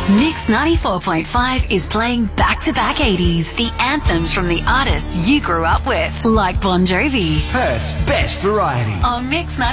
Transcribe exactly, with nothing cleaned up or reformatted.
Mix ninety-four point five is playing back-to-back eighties, the anthems from the artists you grew up with, like Bon Jovi. Perth's best variety. On Mix ninety-four.